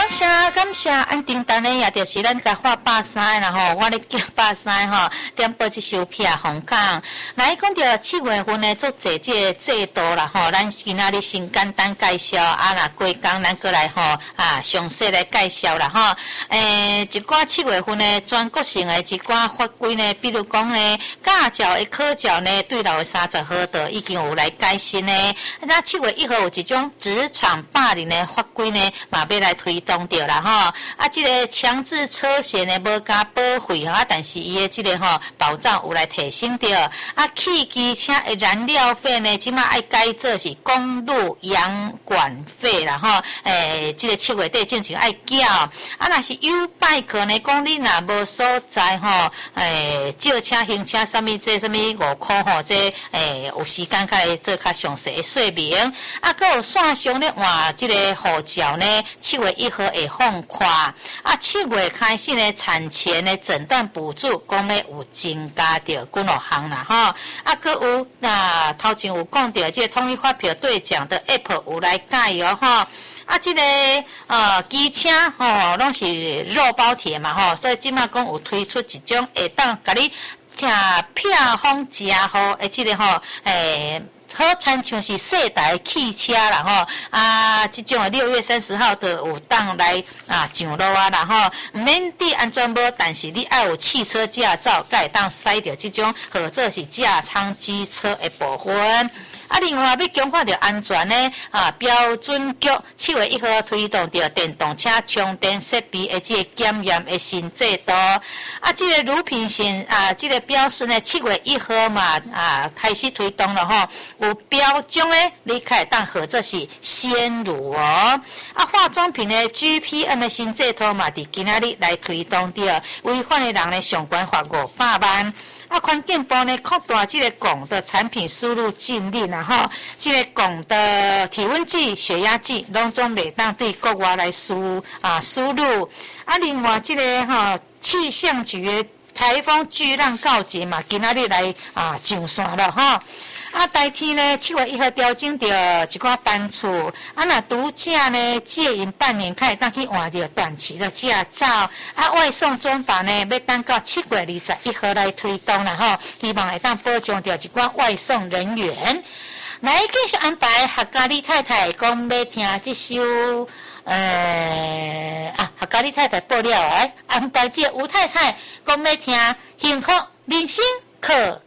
感谢，安定单呢也就是咱甲发130啦吼，我咧叫130吼，点播一首片红港。来讲到7月份呢，做这制度啦吼，咱今仔日先简单介绍，若过工咱过来吼详细来介绍啦吼。一寡7月份呢，全国性的一寡法规呢，比如讲呢，驾照的考照呢，对6月30号就已经有来改新呢。那7月1号有一种职场霸凌的法规呢，嘛要来推动着啦吼。这个强制车险呢无加保费吼，但是伊的这个保障有来提升着。汽机车的燃料费呢，即马爱改做是公路养管费啦吼。这个7月底正经爱缴。若是U-Bike呢，讲你若无所在吼，借车行车啥物这啥物5块吼，这有时间较来做较详细的说明。佫有线上咧换这个护照呢，7月1号会放宽。7月开始呢，产前的诊断补助讲要有增加着几落项啦吼。佫有头前有讲到这个统一发票兑奖的 App 有来改哦吼。这个机车吼，拢是肉包铁嘛吼，所以即马讲有推出一种会当甲你听票风食好的这个吼好亲像是世代汽车啦吼，这种6月30号就有当来上路啦吼，唔免滴安全帽，但是你要有汽车驾照，才会当驶着这种或者是驾舱机车的部分。另外要强化着安全呢，标准局7月1号推动着电动车充电设备的这个检验的新制度。这个乳品线这个标示呢，7月1号嘛开始推动了吼，有标种呢，你可以当或者是鲜乳哦。化妆品呢 GPM 的新制度嘛，伫今仔日来推动着，违反的人呢上悬罚500万。环境部呢扩大这个汞的产品输入禁令啦吼，这个汞的体温计、血压计拢总袂当对国外来输入。另外这个气象局的台风巨浪告捷嘛，今仔日来上线了吼。代替呢7月1号调整到一寡班次，若独家呢借用半年，可以当去换到短期的驾照。外送专法呢要等到7月21号来推动啦吼，希望会当保障到一寡外送人员。来继续安排客家李太太讲要听这首客家李太太报了来安排这吴太太讲要听幸福人生课。